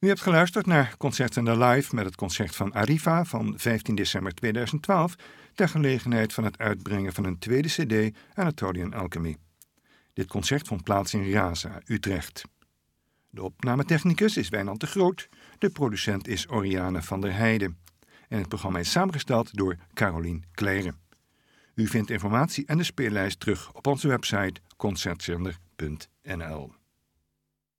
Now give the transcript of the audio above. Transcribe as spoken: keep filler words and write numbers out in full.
U hebt geluisterd naar Concertzender Live met het concert van Arriva van vijftien december tweeduizend twaalf ter gelegenheid van het uitbrengen van een tweede cd Anatolian Alchemy. Dit concert vond plaats in Raza, Utrecht. De opnametechnicus is Wijnand de Groot, de producent is Oriane van der Heijden en het programma is samengesteld door Carolien Kleren. U vindt informatie en de speellijst terug op onze website concertzender punt n l.